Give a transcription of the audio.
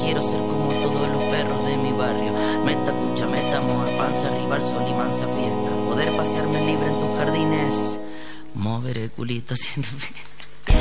quiero ser como todos los perros de mi barrio. Meta cucha, meta amor, panza arriba al sol y mansa fiesta. Poder pasearme libre en tus jardines, mover el culito haciendo fiesta.